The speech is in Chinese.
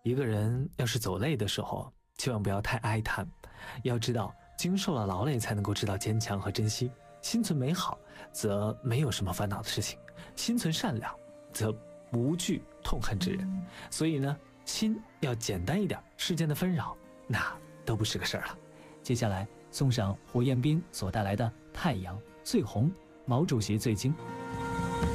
一个人要是走累的时候，千万不要太哀叹，要知道经受了劳累才能够知道坚强和珍惜。心存美好，则没有什么烦恼的事情；心存善良，则无惧痛恨之人。所以呢，心要简单一点，世间的纷扰那都不是个事儿了。 接下来送上胡彦斌所带来的《太阳》，最红，毛主席最精。